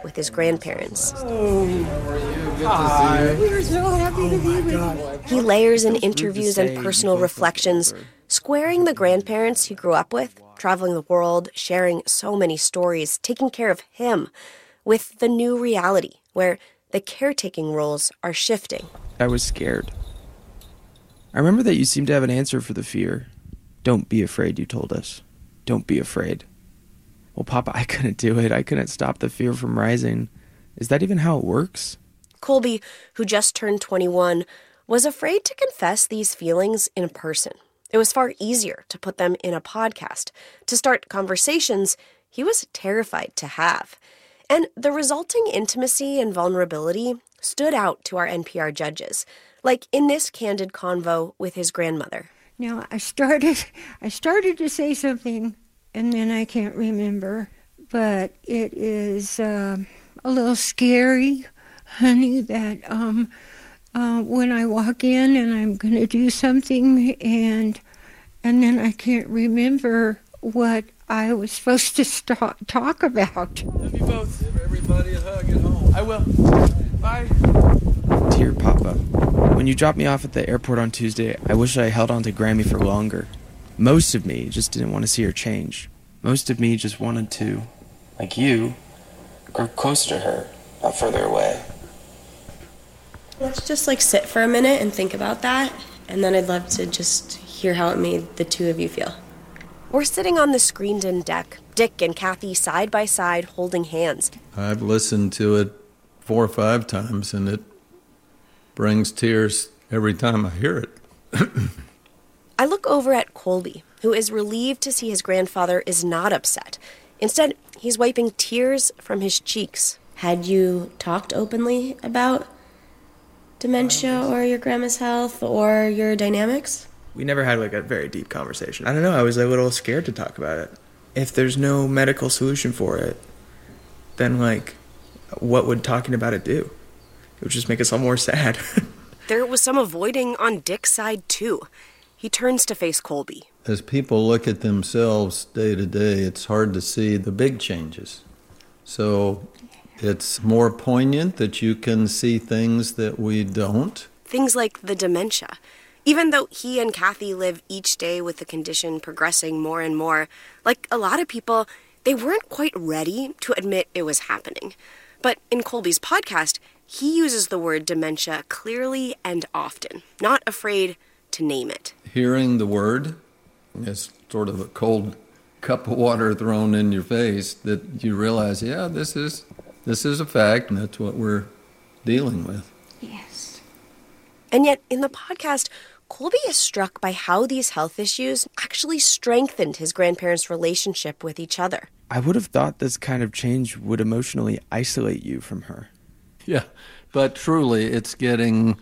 with his grandparents. Hi. We're so happy to be with you. He layers in interviews and personal reflections, squaring the grandparents he grew up with, traveling the world, sharing so many stories, taking care of him, with the new reality where the caretaking roles are shifting. I was scared. I remember that you seemed to have an answer for the fear. Don't be afraid, you told us. Don't be afraid. Well, Papa, I couldn't do it. I couldn't stop the fear from rising. Is that even how it works? Colby, who just turned 21, was afraid to confess these feelings in person. It was far easier to put them in a podcast, to start conversations he was terrified to have. And the resulting intimacy and vulnerability stood out to our NPR judges, like in this candid convo with his grandmother. Now, I started to say something, and then I can't remember, but it is a little scary, honey, that when I walk in and I'm going to do something, and then I can't remember what I was supposed to talk about. Love you both. Give everybody a hug at home. I will. Bye. Dear Papa, when you dropped me off at the airport on Tuesday, I wish I held on to Grammy for longer. Most of me just didn't want to see her change. Most of me just wanted to, like you, grow closer to her, not further away. Let's just sit for a minute and think about that, and then I'd love to just hear how it made the two of you feel. We're sitting on the screened-in deck, Dick and Kathy side by side holding hands. I've listened to it 4 or 5 times, and it brings tears every time I hear it. I look over at Colby, who is relieved to see his grandfather is not upset. Instead, he's wiping tears from his cheeks. Had you talked openly about dementia or your grandma's health or your dynamics? We never had a very deep conversation. I don't know, I was a little scared to talk about it. If there's no medical solution for it, then what would talking about it do? It would just make us all more sad. There was some avoiding on Dick's side, too. He turns to face Colby. As people look at themselves day to day, it's hard to see the big changes. So it's more poignant that you can see things that we don't. Things like the dementia. Even though he and Kathy live each day with the condition progressing more and more, like a lot of people, they weren't quite ready to admit it was happening. But in Colby's podcast, he uses the word dementia clearly and often, not afraid to name it. Hearing the word is sort of a cold cup of water thrown in your face that you realize, yeah, this is a fact, and that's what we're dealing with. Yes. And yet, in the podcast, Colby is struck by how these health issues actually strengthened his grandparents' relationship with each other. I would have thought this kind of change would emotionally isolate you from her. Yeah, but truly, it's getting,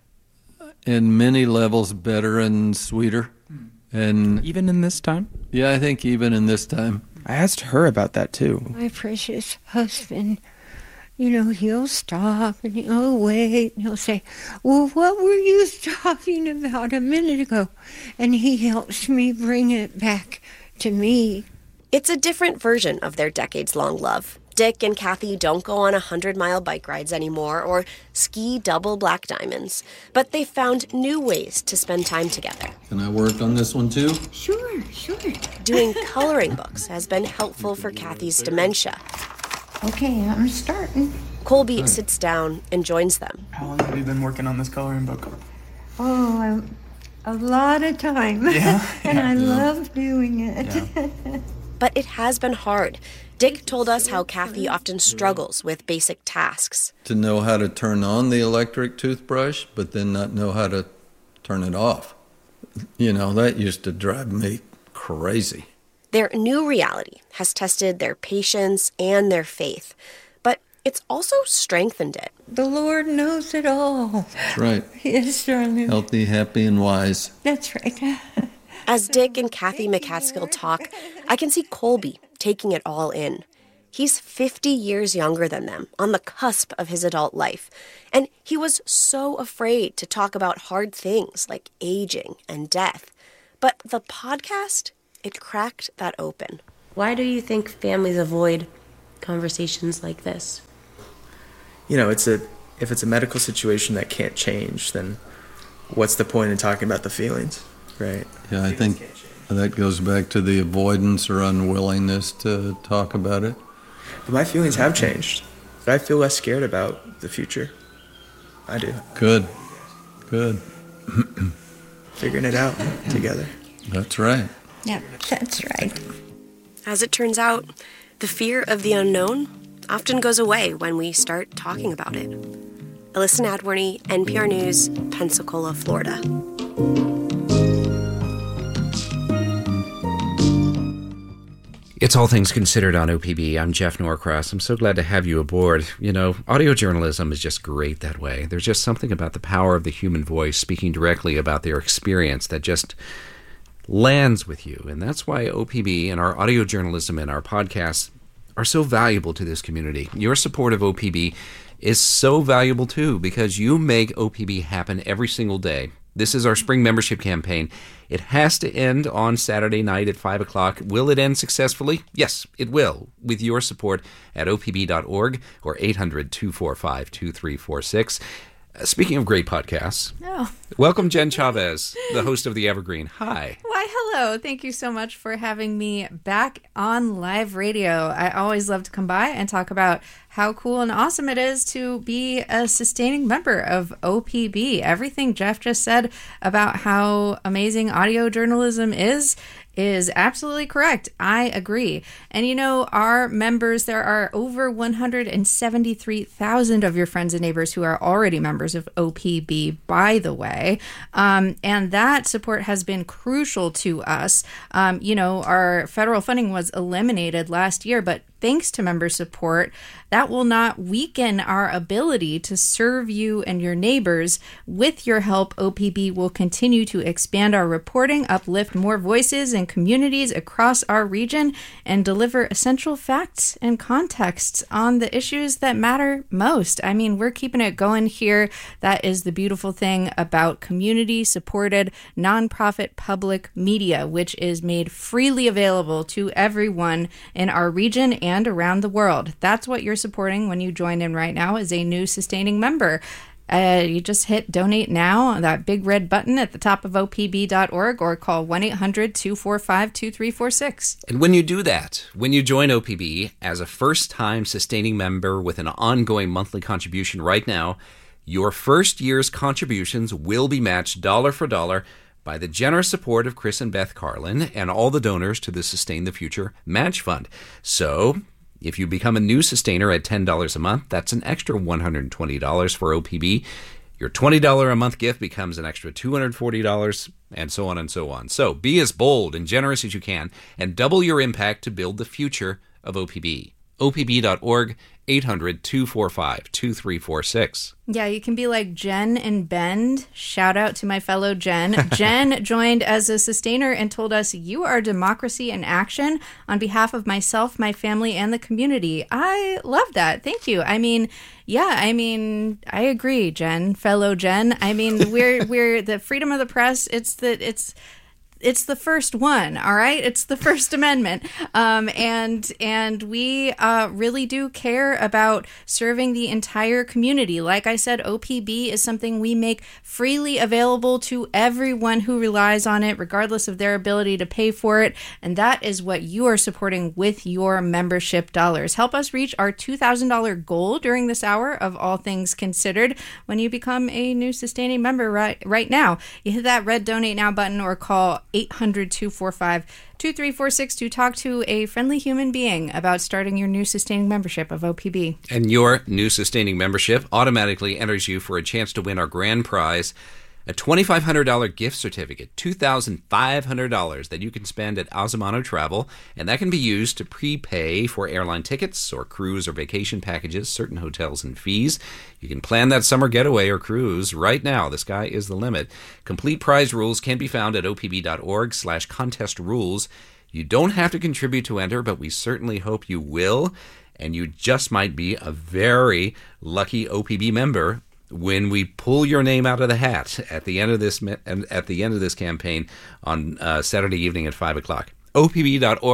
in many levels, better and sweeter. And even in this time? Yeah, I think even in this time. I asked her about that, too. My precious husband, he'll stop and he'll wait and he'll say, well, what were you talking about a minute ago? And he helps me bring it back to me. It's a different version of their decades-long love. Dick and Kathy don't go on 100-mile bike rides anymore or ski double black diamonds, but they found new ways to spend time together. Can I work on this one too? Sure. Doing coloring books has been helpful for Kathy's dementia. Okay, I'm starting. Colby sits down and joins them. How long have you been working on this coloring book? Oh, a lot of time. Yeah. And I love doing it. Yeah. But it has been hard. Dick told us how Kathy often struggles with basic tasks. To know how to turn on the electric toothbrush, but then not know how to turn it off. That used to drive me crazy. Their new reality has tested their patience and their faith, but it's also strengthened it. The Lord knows it all. That's right. Yes, darling. Healthy, happy, and wise. That's right. As Dick and Kathy McCaskill talk, I can see Colby taking it all in. He's 50 years younger than them, on the cusp of his adult life, and he was so afraid to talk about hard things like aging and death. But the podcast, it cracked that open. Why do you think families avoid conversations like this? If it's a medical situation that can't change, then what's the point in talking about the feelings, right? Yeah, I think that goes back to the avoidance or unwillingness to talk about it. But my feelings have changed. I feel less scared about the future. I do. Good. Figuring it out together. That's right. Yeah, that's right. As it turns out, the fear of the unknown often goes away when we start talking about it. Alyssa Nadworny, NPR News, Pensacola, Florida. It's All Things Considered on OPB. I'm Jeff Norcross. I'm so glad to have you aboard. Audio journalism is just great that way. There's just something about the power of the human voice speaking directly about their experience that just lands with you. And that's why OPB and our audio journalism and our podcasts are so valuable to this community. Your support of OPB is so valuable too, because you make OPB happen every single day. This is our spring membership campaign. It has to end on Saturday night at 5 o'clock. Will it end successfully? Yes, it will, with your support at opb.org or 800-245-2346. Speaking of great podcasts, welcome Jen Chavez, the host of The Evergreen. Hi. Why, hello. Thank you so much for having me back on live radio. I always love to come by and talk about how cool and awesome it is to be a sustaining member of OPB. Everything Jeff just said about how amazing audio journalism is absolutely correct. I agree. And our members, there are over 173,000 of your friends and neighbors who are already members of OPB, by the way. And that support has been crucial to us. Our federal funding was eliminated last year, but thanks to member support, that will not weaken our ability to serve you and your neighbors. With your help, OPB will continue to expand our reporting, uplift more voices and communities across our region, and deliver essential facts and contexts on the issues that matter most. I mean, we're keeping it going here. That is the beautiful thing about community-supported, nonprofit public media, which is made freely available to everyone in our region and around the world. That's what you're supporting when you join in right now as a new sustaining member. You just hit donate now, that big red button at the top of opb.org, or call 1-800-245-2346. And when you do that, when you join OPB as a first-time sustaining member with an ongoing monthly contribution right now, your first year's contributions will be matched dollar for dollar by the generous support of Chris and Beth Carlin and all the donors to the Sustain the Future Match Fund. So, if you become a new sustainer at $10 a month, that's an extra $120 for OPB. Your $20 a month gift becomes an extra $240, and so on and so on. So, be as bold and generous as you can, and double your impact to build the future of OPB. opb.org, 800-245-2346. Yeah, you can be like Jen and Bend. Shout out to my fellow Jen. Jen joined as a sustainer and told us, "You are democracy in action on behalf of myself, my family, and the community." I love that. Thank you. I agree, Jen, fellow Jen. We're the freedom of the press. It's the first one, all right? It's the First Amendment. And we really do care about serving the entire community. Like I said, OPB is something we make freely available to everyone who relies on it, regardless of their ability to pay for it. And that is what you are supporting with your membership dollars. Help us reach our $2,000 goal during this hour of All Things Considered when you become a new sustaining member right now. You hit that red Donate Now button or call 800-245-2346 to talk to a friendly human being about starting your new sustaining membership of OPB. And your new sustaining membership automatically enters you for a chance to win our grand prize, a $2,500 gift certificate, $2,500 that you can spend at Azamano Travel, and that can be used to prepay for airline tickets or cruise or vacation packages, certain hotels and fees. You can plan that summer getaway or cruise right now. The sky is the limit. Complete prize rules can be found at opb.org/contest rules. You don't have to contribute to enter, but we certainly hope you will, and you just might be a very lucky OPB member when we pull your name out of the hat at the end of this campaign on Saturday evening at 5 o'clock. opb.org,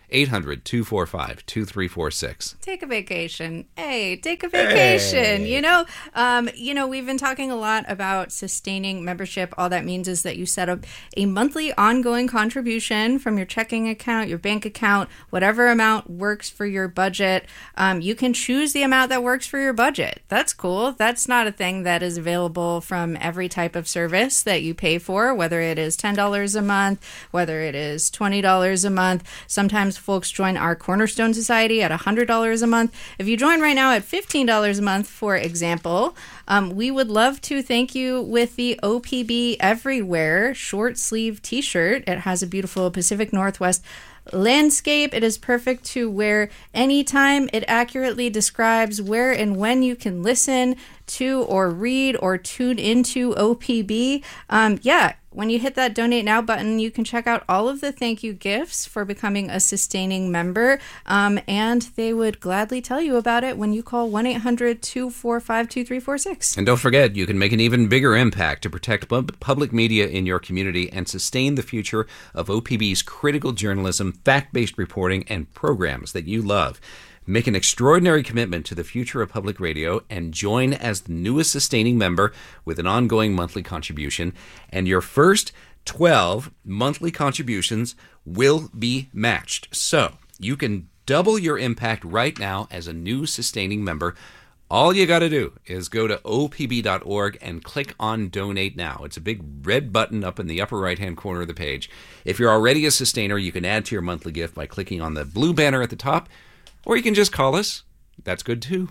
800-245-2346. Take a vacation. Hey, take a vacation. Hey. We've been talking a lot about sustaining membership. All that means is that you set up a monthly ongoing contribution from your checking account, your bank account, whatever amount works for your budget. You can choose the amount that works for your budget. That's cool. That's not a thing that is available from every type of service that you pay for, whether it is $10 a month, whether it is $20 a month. Sometimes folks join our Cornerstone Society at $100 a month. If you join right now at $15 a month, for example, we would love to thank you with the OPB Everywhere short sleeve t-shirt. It has a beautiful Pacific Northwest landscape. It is perfect to wear anytime. It accurately describes where and when you can listen to or read or tune into OPB. When you hit that donate now button, you can check out all of the thank you gifts for becoming a sustaining member, and they would gladly tell you about it when you call 1-800-245-2346. And don't forget, you can make an even bigger impact to protect public media in your community and sustain the future of OPB's critical journalism, fact-based reporting, and programs that you love. Make an extraordinary commitment to the future of public radio and join as the newest sustaining member with an ongoing monthly contribution. And your first 12 monthly contributions will be matched. So you can double your impact right now as a new sustaining member. All you got to do is go to opb.org and click on Donate Now. It's a big red button up in the upper right-hand corner of the page. If you're already a sustainer, you can add to your monthly gift by clicking on the blue banner at the top. Or you can just call us. That's good too.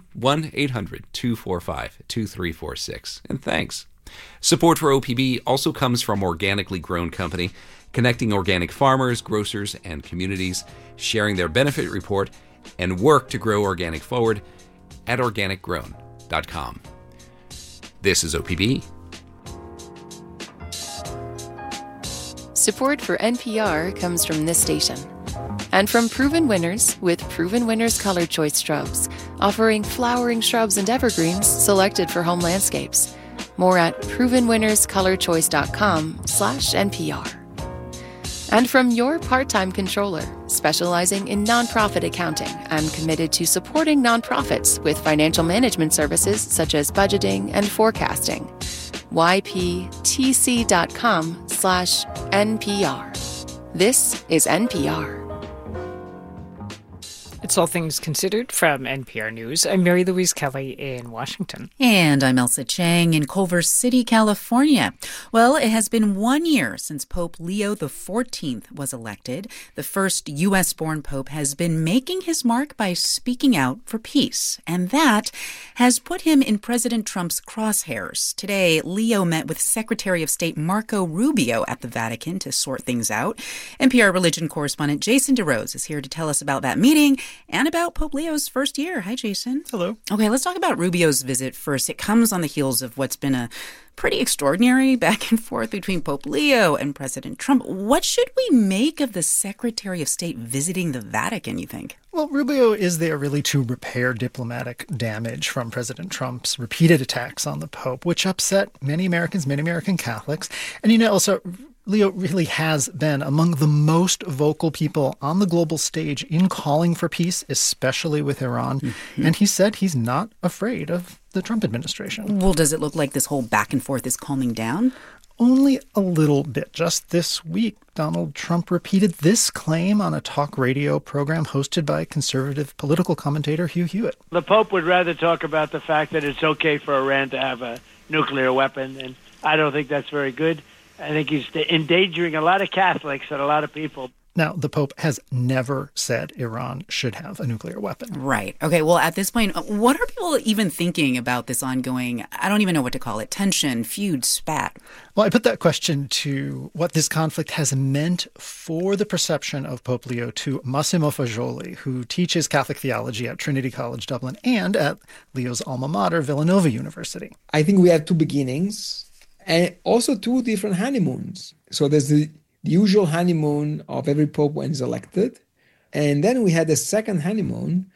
1-800-245-2346. And thanks. Support for OPB also comes from Organically Grown Company, connecting organic farmers, grocers, and communities, sharing their benefit report and work to grow organic forward at organicgrown.com. This is OPB. Support for NPR comes from this station. And from Proven Winners with Proven Winners Color Choice Shrubs, offering flowering shrubs and evergreens selected for home landscapes. More at provenwinnerscolorchoice.com/NPR. And from Your Part-Time Controller, specializing in nonprofit accounting and committed to supporting nonprofits with financial management services such as budgeting and forecasting. YPTC.com/NPR. This is NPR. It's All Things Considered from NPR News. I'm Mary Louise Kelly in Washington. And I'm Elsa Chang in Culver City, California. Well, it has been 1 year since Pope Leo XIV was elected. The first U.S.-born pope has been making his mark by speaking out for peace. And that has put him in President Trump's crosshairs. Today, Leo met with Secretary of State Marco Rubio at the Vatican to sort things out. NPR religion correspondent Jason DeRose is here to tell us about that meeting and about Pope Leo's first year. Hi, Jason. Hello. Okay, let's talk about Rubio's visit first. It comes on the heels of what's been a pretty extraordinary back and forth between Pope Leo and President Trump. What should we make of the Secretary of State visiting the Vatican, you think? Well, Rubio is there really to repair diplomatic damage from President Trump's repeated attacks on the Pope, which upset many Americans, many American Catholics. And, also Leo really has been among the most vocal people on the global stage in calling for peace, especially with Iran. Mm-hmm. And he said he's not afraid of the Trump administration. Well, does it look like this whole back and forth is calming down? Only a little bit. Just this week, Donald Trump repeated this claim on a talk radio program hosted by conservative political commentator Hugh Hewitt. The Pope would rather talk about the fact that it's okay for Iran to have a nuclear weapon, and I don't think that's very good. I think he's endangering a lot of Catholics and a lot of people. Now, the Pope has never said Iran should have a nuclear weapon. Right. Okay, well, at this point, what are people even thinking about this ongoing, I don't even know what to call it, tension, feud, spat? Well, I put that question to what this conflict has meant for the perception of Pope Leo to Massimo Fagioli, who teaches Catholic theology at Trinity College Dublin and at Leo's alma mater, Villanova University. I think we have two beginnings and also two different honeymoons. So there's the usual honeymoon of every pope when he's elected. And then we had the second honeymoon,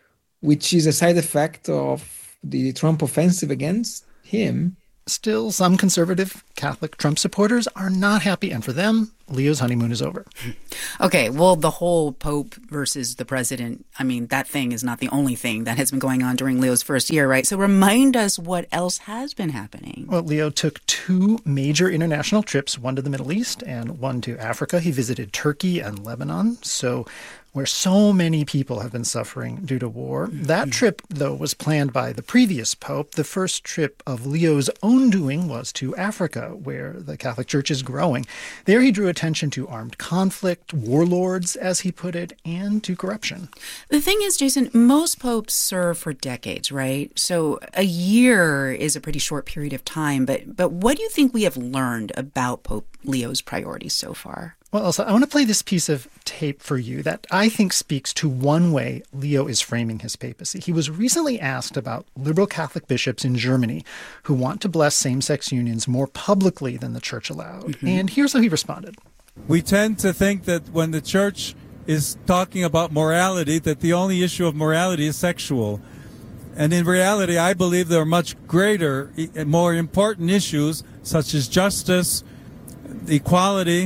which is a side effect of the Trump offensive against him. Still, some conservative Catholic Trump supporters are not happy. And for them, Leo's honeymoon is over. Okay, well, the whole Pope versus the president, I mean, that thing is not the only thing that has been going on during Leo's first year, right? So remind us what else has been happening. Well, Leo took 2 major international trips, one to the Middle East and one to Africa. He visited Turkey and Lebanon, where so many people have been suffering due to war. That trip, though, was planned by the previous pope. The first trip of Leo's own doing was to Africa, where the Catholic Church is growing. There he drew attention to armed conflict, warlords, as he put it, and to corruption. The thing is, Jason, most popes serve for decades, right? So a year is a pretty short period of time. But what do you think we have learned about Pope Leo's priorities so far? Well, Elsa, I want to play this piece of tape for you that I think speaks to one way Leo is framing his papacy. He was recently asked about liberal Catholic bishops in Germany who want to bless same-sex unions more publicly than the church allowed. And here's how he responded. We tend to think that when the church is talking about morality, that the only issue of morality is sexual. And in reality, I believe there are much greater, more important issues such as justice, equality,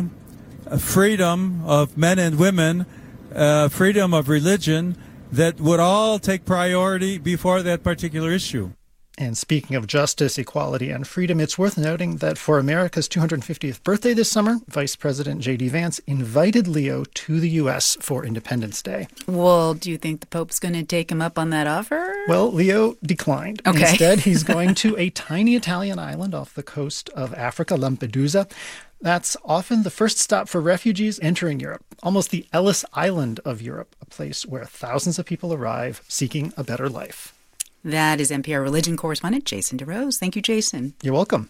freedom of men and women, freedom of religion, that would all take priority before that particular issue. And speaking of justice, equality, and freedom, it's worth noting that for America's 250th birthday this summer, Vice President J.D. Vance invited Leo to the U.S. for Independence Day. Well, do you think the Pope's going to take him up on that offer? Well, Leo declined. Okay. Instead, he's going to a tiny Italian island off the coast of Africa, Lampedusa. That's often the first stop for refugees entering Europe, almost the Ellis Island of Europe, a place where thousands of people arrive seeking a better life. That is NPR religion correspondent Jason DeRose. Thank you, Jason. You're welcome.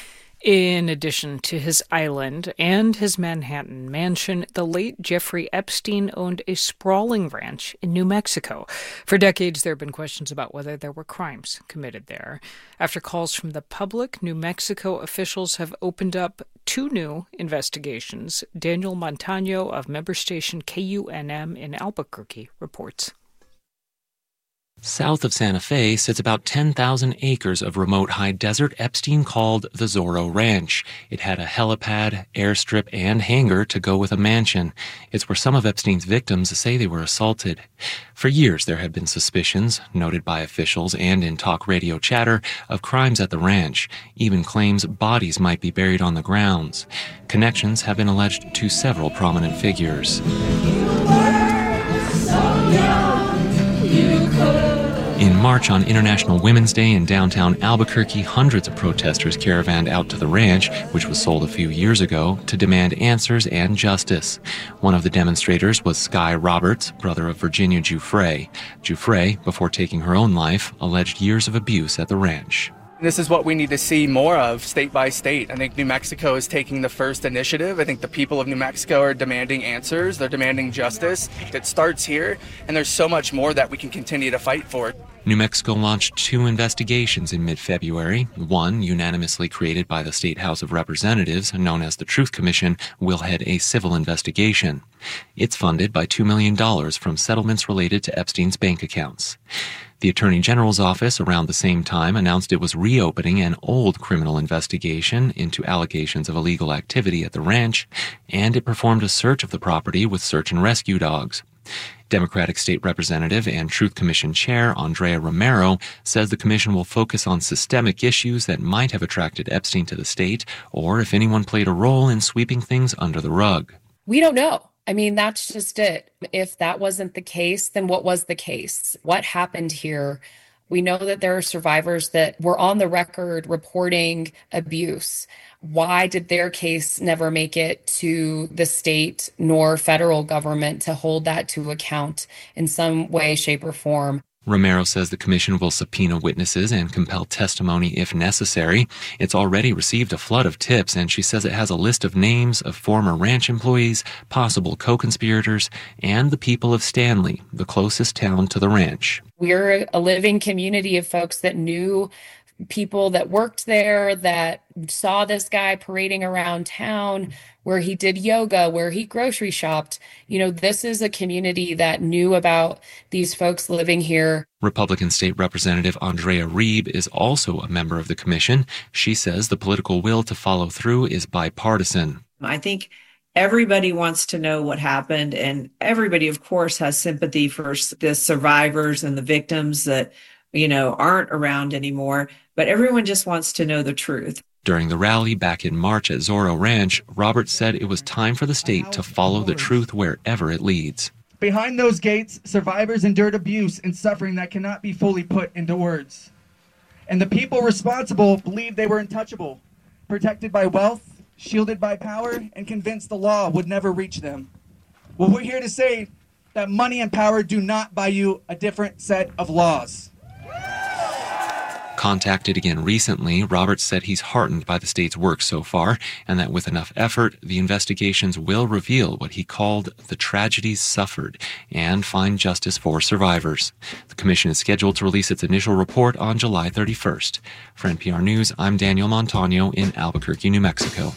In addition to his island and his Manhattan mansion, the late Jeffrey Epstein owned a sprawling ranch in New Mexico. For decades, there have been questions about whether there were crimes committed there. After calls from the public, New Mexico officials have opened up 2 new investigations. Daniel Montano of member station KUNM in Albuquerque reports. South of Santa Fe sits about 10,000 acres of remote high desert Epstein called the Zorro Ranch. It had a helipad, airstrip, and hangar to go with a mansion. It's where some of Epstein's victims say they were assaulted. For years, there had been suspicions, noted by officials and in talk radio chatter, of crimes at the ranch, even claims bodies might be buried on the grounds. Connections have been alleged to several prominent figures. In March on International Women's Day in downtown Albuquerque, hundreds of protesters caravanned out to the ranch, which was sold a few years ago, to demand answers and justice. One of the demonstrators was Sky Roberts, brother of Virginia Giuffre. Giuffre, before taking her own life, alleged years of abuse at the ranch. This is what we need to see more of state by state. I think New Mexico is taking the first initiative. I think the people of New Mexico are demanding answers. They're demanding justice. It starts here, and there's so much more that we can continue to fight for. New Mexico launched 2 investigations in mid-February. One, unanimously created by the State House of Representatives, known as the Truth Commission, will head a civil investigation. It's funded by $2 million from settlements related to Epstein's bank accounts. The Attorney General's office around the same time announced it was reopening an old criminal investigation into allegations of illegal activity at the ranch, and it performed a search of the property with search and rescue dogs. Democratic State Representative and Truth Commission Chair Andrea Romero says the commission will focus on systemic issues that might have attracted Epstein to the state, or if anyone played a role in sweeping things under the rug. We don't know. I mean, that's just it. If that wasn't the case, then what was the case? What happened here? We know that there are survivors that were on the record reporting abuse. Why did their case never make it to the state nor federal government to hold that to account in some way, shape, or form? Romero says the commission will subpoena witnesses and compel testimony if necessary. It's already received a flood of tips, and she says it has a list of names of former ranch employees, possible co-conspirators, and the people of Stanley, the closest town to the ranch. We're a living community of folks that knew people that worked there, that saw this guy parading around town, where he did yoga, where he grocery shopped. You know, this is a community that knew about these folks living here. Republican State Representative Andrea Reeb is also a member of the commission. She says the political will to follow through is bipartisan. I think Everybody wants to know what happened, and everybody, of course, has sympathy for the survivors and the victims that, aren't around anymore, but everyone just wants to know the truth. During the rally back in March at Zorro Ranch, Roberts said it was time for the state to follow the truth wherever it leads. Behind those gates, survivors endured abuse and suffering that cannot be fully put into words. And the people responsible believed they were untouchable, protected by wealth, shielded by power, and convinced the law would never reach them. Well, we're here to say that money and power do not buy you a different set of laws. Contacted again recently, Roberts said he's heartened by the state's work so far, and that with enough effort, the investigations will reveal what he called the tragedies suffered and find justice for survivors. The commission is scheduled to release its initial report on July 31st. For NPR News, I'm Daniel Montano in Albuquerque, New Mexico.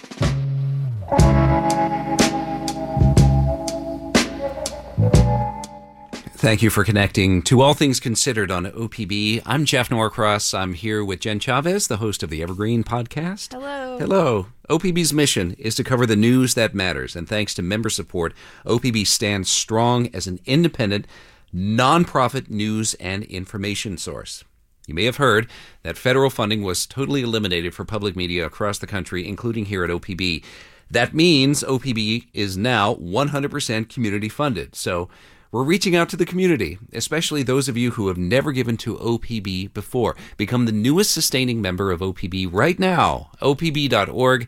Thank you for connecting to All Things Considered on OPB. I'm Jeff Norcross. I'm here with Jen Chavez, the host of the Evergreen podcast. Hello. Hello. OPB's mission is to cover the news that matters, and thanks to member support, OPB stands strong as an independent, nonprofit news and information source. You may have heard that federal funding was totally eliminated for public media across the country, including here at OPB. That means OPB is now 100% community funded. So we're reaching out to the community, especially those of you who have never given to OPB before. Become the newest sustaining member of OPB right now. OPB.org,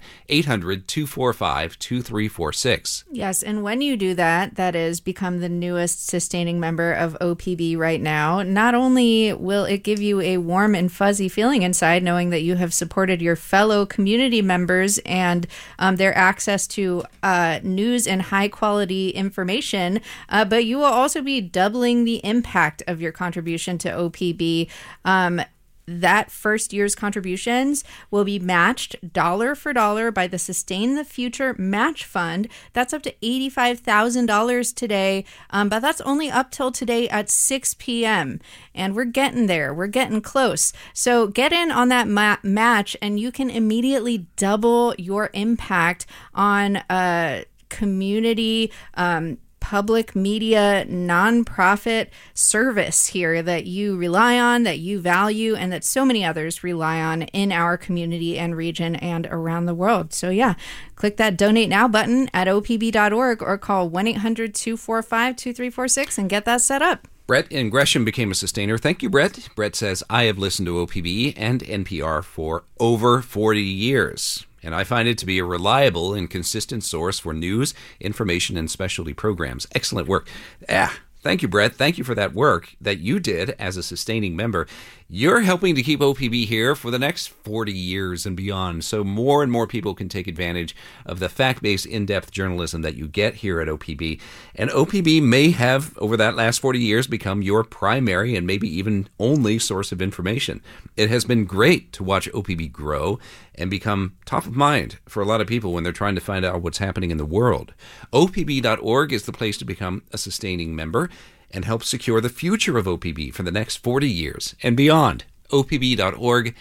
800-245-2346. Yes, and when you do that, that is, become the newest sustaining member of OPB right now, not only will it give you a warm and fuzzy feeling inside knowing that you have supported your fellow community members and their access to news and high-quality information, but you will also be doubling the impact of your contribution to OPB. That first year's contributions will be matched dollar for dollar by the Sustain the Future Match Fund. That's up to $85,000 today, but that's only up till today at 6 p.m. And we're getting there. We're getting close. So get in on that match, and you can immediately double your impact on community public media nonprofit service here that you rely on, that you value, and that so many others rely on in our community and region and around the world. So yeah, click that donate now button at opb.org or call 1-800-245-2346 and get that set up. Brett in Gresham became a sustainer. Thank you, Brett. Brett says, I have listened to OPB and NPR for over 40 years. And I find it to be a reliable and consistent source for news, information, and specialty programs. Excellent work. Thank you, Brett. Thank you for that work that you did as a sustaining member. You're helping to keep OPB here for the next 40 years and beyond, so more and more people can take advantage of the fact-based, in-depth journalism that you get here at OPB. And OPB may have, over that last 40 years, become your primary and maybe even only source of information. It has been great to watch OPB grow and become top of mind for a lot of people when they're trying to find out what's happening in the world. OPB.org is the place to become a sustaining member and help secure the future of OPB for the next 40 years and beyond. OPB.org,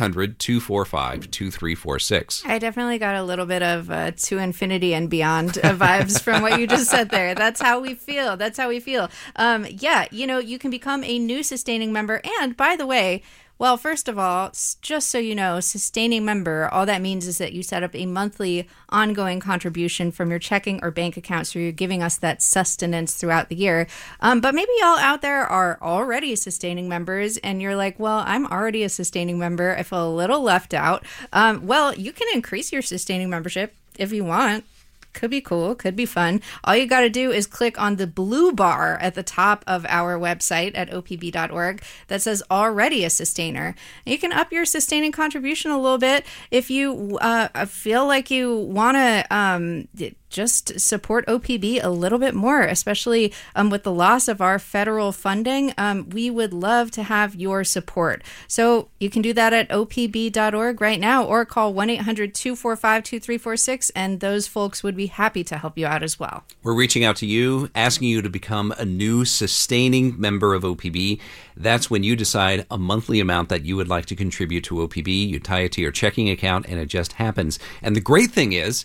800-245-2346. I definitely got a little bit of to infinity and beyond vibes from what you just said there. That's how we feel. That's how we feel. Yeah, you can become a new sustaining member. And by the way, well, first of all, just so you know, sustaining member, all that means is that you set up a monthly ongoing contribution from your checking or bank account, so you're giving us that sustenance throughout the year. But maybe y'all out there are already sustaining members, and you're like, well, I'm already a sustaining member. I feel a little left out. Well, you can increase your sustaining membership if you want. Could be cool, could be fun. All you got to do is click on the blue bar at the top of our website at opb.org that says already a sustainer. You can up your sustaining contribution a little bit if you feel like you want to just support OPB a little bit more, especially with the loss of our federal funding. We would love to have your support. So you can do that at opb.org right now or call 1-800-245-2346, and those folks would be happy to help you out as well. We're reaching out to you, asking you to become a new sustaining member of OPB. That's when you decide a monthly amount that you would like to contribute to OPB. You tie it to your checking account, and it just happens. And the great thing is,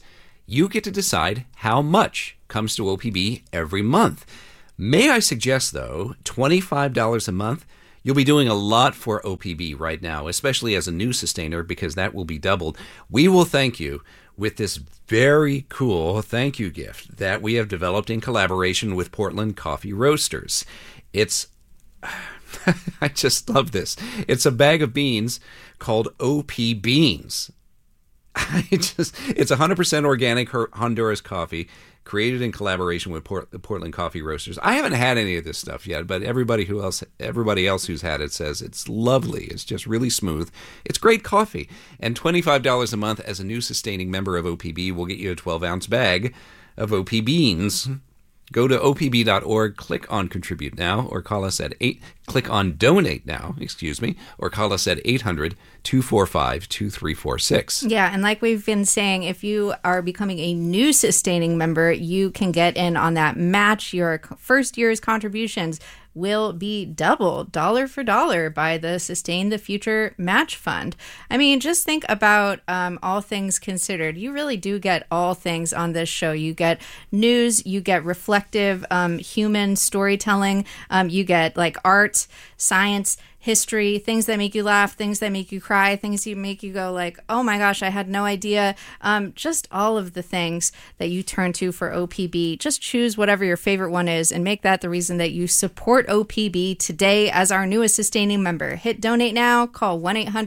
you get to decide how much comes to OPB every month. May I suggest, though, $25 a month? You'll be doing a lot for OPB right now, especially as a new sustainer, because that will be doubled. We will thank you with this very cool thank you gift that we have developed in collaboration with Portland Coffee Roasters. It's I just love this. It's a bag of beans called OP Beans. It's 100% organic Honduras coffee, created in collaboration with the Portland Coffee Roasters. I haven't had any of this stuff yet, but everybody else who's had it says it's lovely. It's just really smooth. It's great coffee. And $25 a month as a new sustaining member of OPB will get you a 12-ounce bag of OP Beans. Go to opb.org, click on Contribute Now, or call us at click on Donate Now, or call us at 800-245-2346. Yeah, and like we've been saying, if you are becoming a new sustaining member, you can get in on that match. Your first year's contributions will be doubled, dollar for dollar, by the Sustain the Future Match Fund. I mean, just think about all things considered. You really do get all things on this show. You get news, you get reflective human storytelling, you get like art, science, history, things that make you laugh, things that make you cry, things that make you go like, oh my gosh, I had no idea. Just all of the things that you turn to for OPB. Just choose whatever your favorite one is and make that the reason that you support OPB today as our newest sustaining member. Hit donate now, call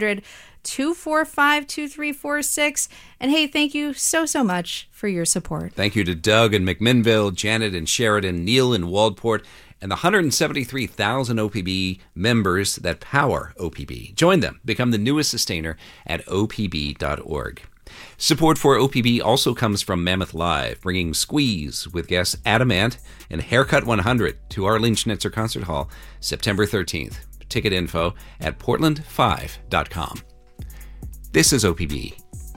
1-800-245-2346. And hey, thank you so much for your support. Thank you to Doug in McMinnville, Janet in Sheridan, Neil in Waldport, and the 173,000 OPB members that power OPB. Join them. Become the newest sustainer at opb.org. Support for OPB also comes from Mammoth Live, bringing Squeeze with guests Adam Ant and Haircut 100 to Arlene Schnitzer Concert Hall September 13th. Ticket info at portland5.com. This is OPB.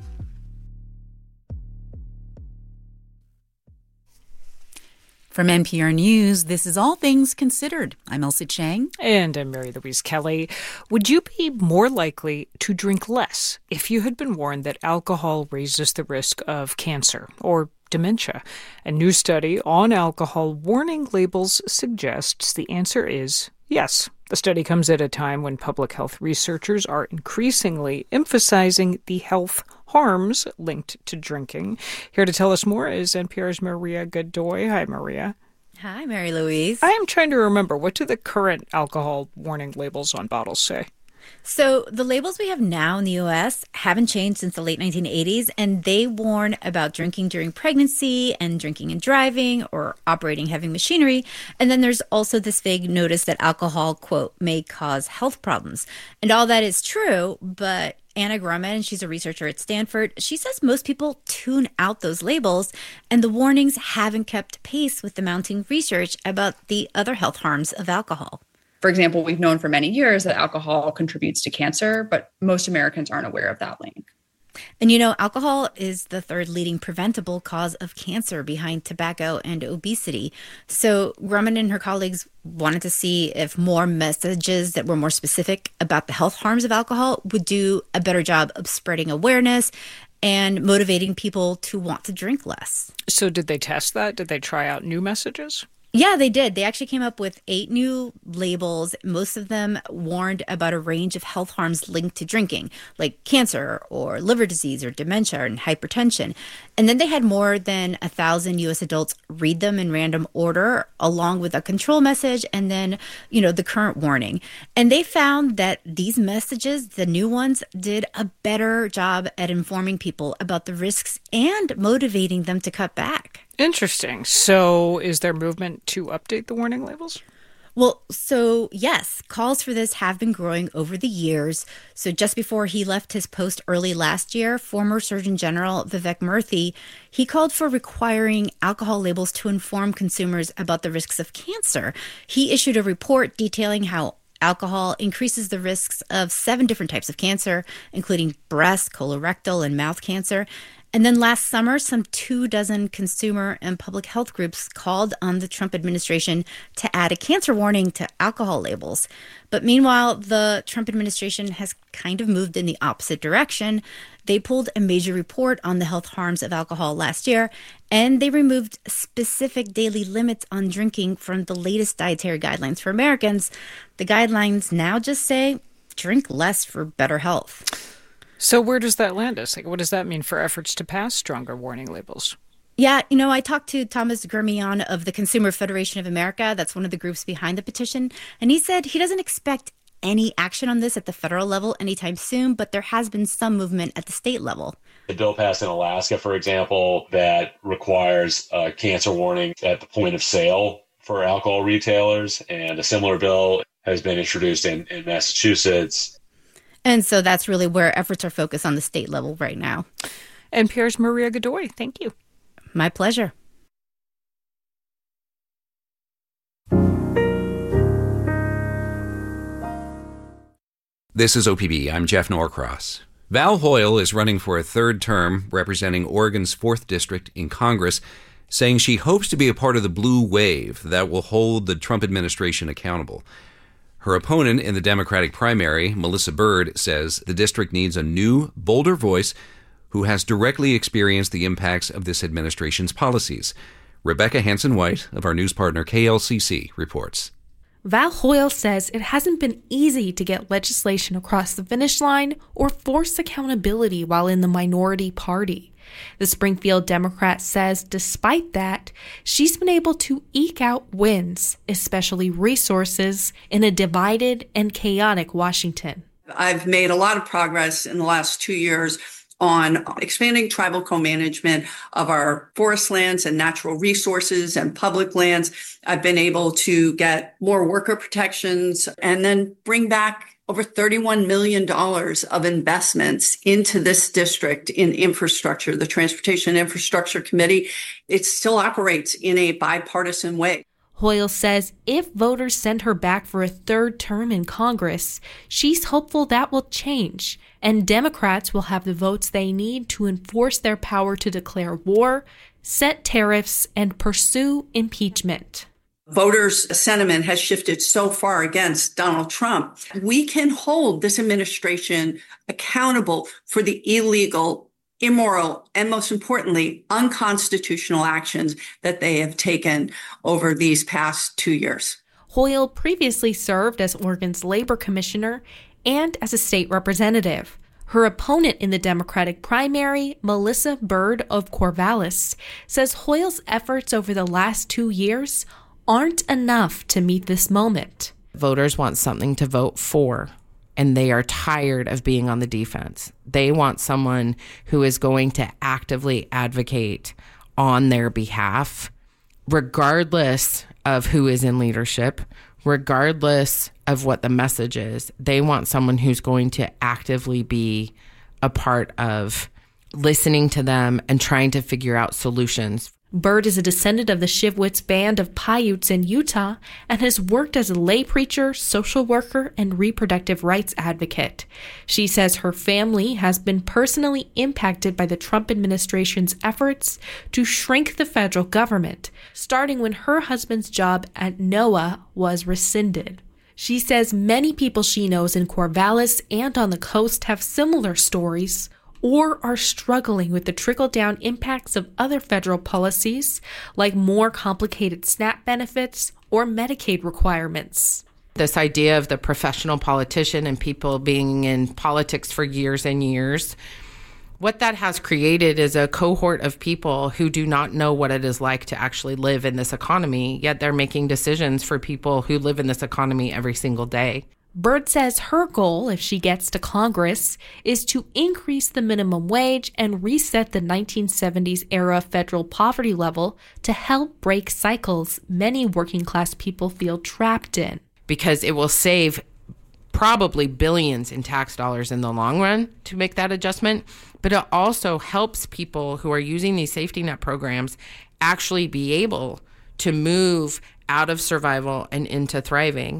From NPR News, this is All Things Considered. I'm Elsa Chang. And I'm Mary Louise Kelly. Would you be more likely to drink less if you had been warned that alcohol raises the risk of cancer or dementia? A new study on alcohol warning labels suggests the answer is yes. The study comes at a time when public health researchers are increasingly emphasizing the health harms linked to drinking. Here to tell us more is NPR's Maria Godoy. Hi, Maria. Hi, Mary Louise. I am trying to remember, what do the current alcohol warning labels on bottles say? So the labels we have now in the U.S. haven't changed since the late 1980s, and they warn about drinking during pregnancy and drinking and driving or operating heavy machinery. And then there's also this vague notice that alcohol, quote, may cause health problems. And all that is true, but Anna Grumman, she's a researcher at Stanford, she says most people tune out those labels, and the warnings haven't kept pace with the mounting research about the other health harms of alcohol. For example, we've known for many years that alcohol contributes to cancer, but most Americans aren't aware of that link. And you know, alcohol is the third leading preventable cause of cancer behind tobacco and obesity. So Grumman and her colleagues wanted to see if more messages that were more specific about the health harms of alcohol would do a better job of spreading awareness and motivating people to want to drink less. So did they test that? Did they try out new messages? Yeah, they did. They actually came up with 8 new labels. Most of them warned about a range of health harms linked to drinking, like cancer or liver disease or dementia and hypertension. And then they had more than 1,000 U.S. adults read them in random order, along with a control message and then, the current warning. And they found that these messages, the new ones, did a better job at informing people about the risks and motivating them to cut back. Interesting. So is there movement to update the warning labels? Well, so yes, calls for this have been growing over the years. So just before he left his post early last year, former Surgeon General Vivek Murthy, he called for requiring alcohol labels to inform consumers about the risks of cancer. He issued a report detailing how alcohol increases the risks of 7 different types of cancer, including breast, colorectal, and mouth cancer. And then last summer, some 24 consumer and public health groups called on the Trump administration to add a cancer warning to alcohol labels. But meanwhile, the Trump administration has kind of moved in the opposite direction. They pulled a major report on the health harms of alcohol last year, and they removed specific daily limits on drinking from the latest dietary guidelines for Americans. The guidelines now just say drink less for better health. So where does that land us? Like, what does that mean for efforts to pass stronger warning labels? Yeah, I talked to Thomas Germian of the Consumer Federation of America. That's one of the groups behind the petition. And he said he doesn't expect any action on this at the federal level anytime soon, but there has been some movement at the state level. The bill passed in Alaska, for example, that requires a cancer warning at the point of sale for alcohol retailers. And a similar bill has been introduced in Massachusetts. And so that's really where efforts are focused on the state level right now. NPR's Maria Godoy, thank you. My pleasure. This is OPB. I'm Jeff Norcross. Val Hoyle is running for a third term representing Oregon's 4th District in Congress, saying she hopes to be a part of the blue wave that will hold the Trump administration accountable. Her opponent in the Democratic primary, Melissa Byrd, says the district needs a new, bolder voice who has directly experienced the impacts of this administration's policies. Rebecca Hanson-White of our news partner KLCC reports. Val Hoyle says it hasn't been easy to get legislation across the finish line or force accountability while in the minority party. The Springfield Democrat says despite that, she's been able to eke out wins, especially resources, in a divided and chaotic Washington. I've made a lot of progress in the last 2 years on expanding tribal co-management of our forest lands and natural resources and public lands. I've been able to get more worker protections and then bring back over $31 million of investments into this district in infrastructure. The Transportation Infrastructure Committee, it still operates in a bipartisan way. Hoyle says if voters send her back for a third term in Congress, she's hopeful that will change, and Democrats will have the votes they need to enforce their power to declare war, set tariffs, and pursue impeachment. Voters' sentiment has shifted so far against Donald Trump. We can hold this administration accountable for the illegal, immoral, and most importantly, unconstitutional actions that they have taken over these past 2 years. Hoyle previously served as Oregon's labor commissioner and as a state representative. Her opponent in the Democratic primary, Melissa Byrd of Corvallis, says Hoyle's efforts over the last 2 years aren't enough to meet this moment. Voters want something to vote for, and they are tired of being on the defense. They want someone who is going to actively advocate on their behalf, regardless of who is in leadership, regardless of what the message is. They want someone who's going to actively be a part of listening to them and trying to figure out solutions. Byrd is a descendant of the Shivwitz Band of Paiutes in Utah and has worked as a lay preacher, social worker, and reproductive rights advocate. She says her family has been personally impacted by the Trump administration's efforts to shrink the federal government, starting when her husband's job at NOAA was rescinded. She says many people she knows in Corvallis and on the coast have similar stories, or are struggling with the trickle-down impacts of other federal policies, like more complicated SNAP benefits or Medicaid requirements. This idea of the professional politician and people being in politics for years and years, what that has created is a cohort of people who do not know what it is like to actually live in this economy, yet they're making decisions for people who live in this economy every single day. Byrd says her goal, if she gets to Congress, is to increase the minimum wage and reset the 1970s-era federal poverty level to help break cycles many working-class people feel trapped in. Because it will save probably billions in tax dollars in the long run to make that adjustment, but it also helps people who are using these safety net programs actually be able to move out of survival and into thriving.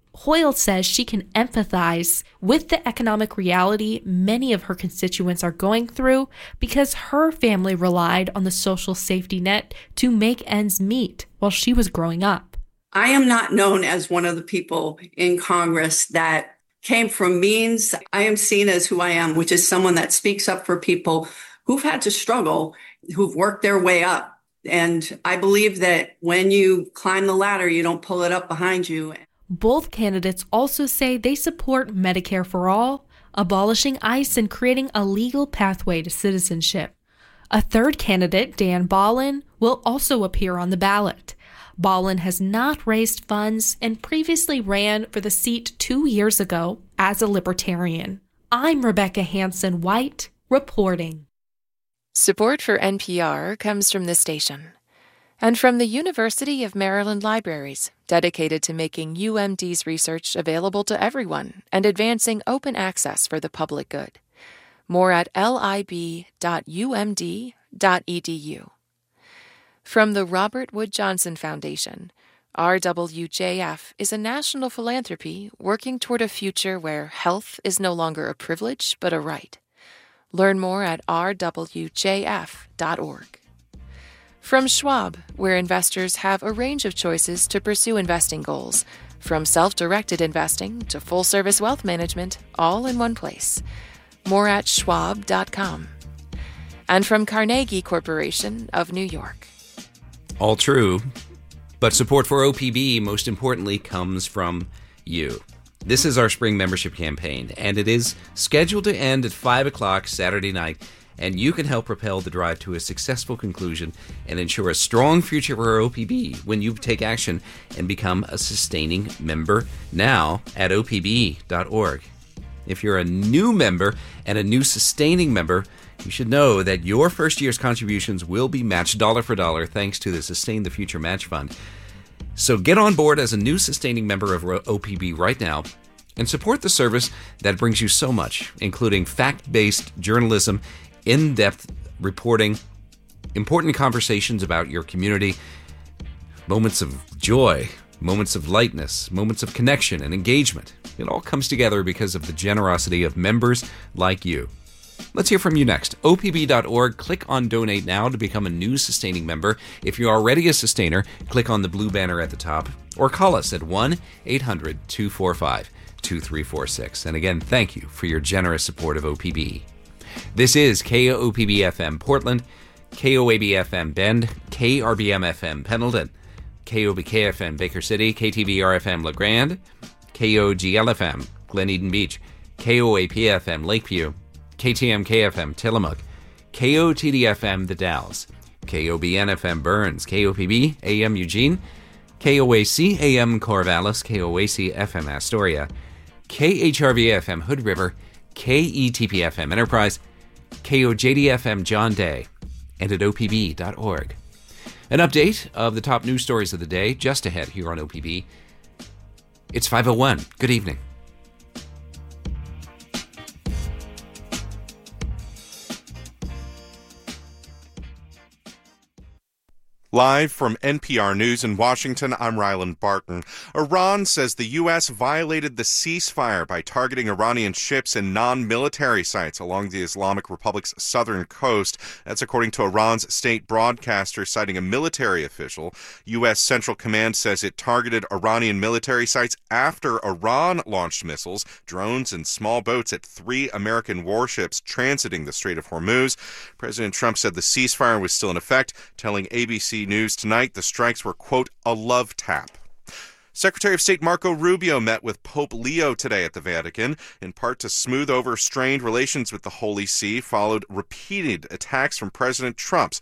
Hoyle says she can empathize with the economic reality many of her constituents are going through because her family relied on the social safety net to make ends meet while she was growing up. I am not known as one of the people in Congress that came from means. I am seen as who I am, which is someone that speaks up for people who've had to struggle, who've worked their way up. And I believe that when you climb the ladder, you don't pull it up behind you. Both candidates also say they support Medicare for all, abolishing ICE, and creating a legal pathway to citizenship. A third candidate, Dan Ballin, will also appear on the ballot. Ballin has not raised funds and previously ran for the seat 2 years ago as a Libertarian. I'm Rebecca Hanson-White, reporting. Support for NPR comes from this station and from the University of Maryland Libraries, dedicated to making UMD's research available to everyone and advancing open access for the public good. More at lib.umd.edu. From the Robert Wood Johnson Foundation, RWJF is a national philanthropy working toward a future where health is no longer a privilege but a right. Learn more at rwjf.org. From Schwab, where investors have a range of choices to pursue investing goals, from self-directed investing to full-service wealth management, all in one place. More at schwab.com. And from Carnegie Corporation of New York. All true, but support for OPB, most importantly, comes from you. This is our spring membership campaign, and it is scheduled to end at 5 o'clock Saturday night, and you can help propel the drive to a successful conclusion and ensure a strong future for OPB when you take action and become a sustaining member now at opb.org. If you're a new member and a new sustaining member, you should know that your first year's contributions will be matched dollar for dollar thanks to the Sustain the Future Match Fund. So get on board as a new sustaining member of OPB right now and support the service that brings you so much, including fact-based journalism, in-depth reporting, important conversations about your community, moments of joy, moments of lightness, moments of connection and engagement. It all comes together because of the generosity of members like you. Let's hear from you next. OPB.org. Click on Donate Now to become a new sustaining member. If you're already a sustainer, click on the blue banner at the top or call us at 1-800-245-2346. And again, thank you for your generous support of OPB. This is KOPB-FM Portland, KOAB-FM Bend, KRBM-FM Pendleton, KOBK-FM Baker City, KTVR-FM La Grande, KOGL-FM Glen Eden Beach, KOAP-FM Lakeview, KTMK-FM Tillamook, KOTD-FM The Dalles, KOBN-FM Burns, KOPB-AM Eugene, KOAC-AM Corvallis, KOAC-FM Astoria, KHRV-FM Hood River, KETP-FM Enterprise, KOJD-FM John Day, and at opb.org. An update of the top news stories of the day just ahead here on OPB. It's 5:01. Good evening. Live from NPR News in Washington, I'm Ryland Barton. Iran says the U.S. violated the ceasefire by targeting Iranian ships and non-military sites along the Islamic Republic's southern coast. That's according to Iran's state broadcaster, citing a military official. U.S. Central Command says it targeted Iranian military sites after Iran launched missiles, drones, and small boats at 3 American warships transiting the Strait of Hormuz. President Trump said the ceasefire was still in effect, telling ABC News tonight the strikes were, quote, a love tap. Secretary of State Marco Rubio met with Pope Leo today at the Vatican, in part to smooth over strained relations with the Holy See, followed repeated attacks from President Trump.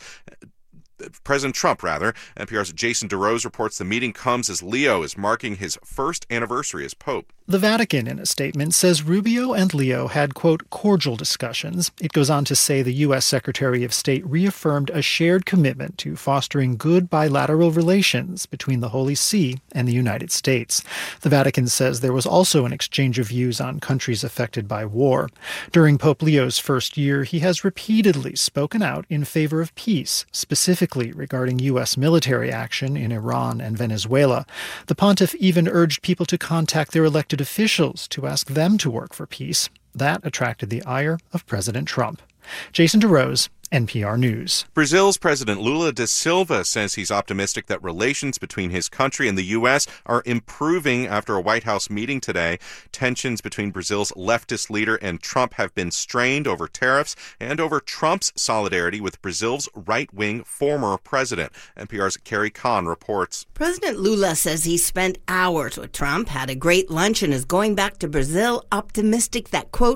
NPR's Jason DeRose reports the meeting comes as Leo is marking his first anniversary as Pope. The Vatican, in a statement, says Rubio and Leo had, quote, cordial discussions. It goes on to say the U.S. Secretary of State reaffirmed a shared commitment to fostering good bilateral relations between the Holy See and the United States. The Vatican says there was also an exchange of views on countries affected by war. During Pope Leo's first year, he has repeatedly spoken out in favor of peace, specifically critically regarding U.S. military action in Iran and Venezuela. The pontiff even urged people to contact their elected officials to ask them to work for peace. That attracted the ire of President Trump. Jason DeRose, NPR News. Brazil's President Lula da Silva says he's optimistic that relations between his country and the U.S. are improving after a White House meeting today. Tensions between Brazil's leftist leader and Trump have been strained over tariffs and over Trump's solidarity with Brazil's right-wing former president. NPR's Carrie Kahn reports. President Lula says he spent hours with Trump, had a great lunch, and is going back to Brazil optimistic that, quote,